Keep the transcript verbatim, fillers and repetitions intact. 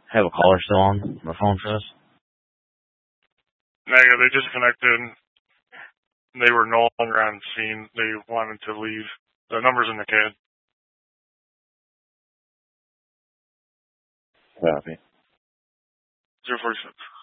Have a caller still on the phone for us? Negative, they disconnected. They were no longer on scene. They wanted to leave. The number's in the C A D. Copy. zero four six.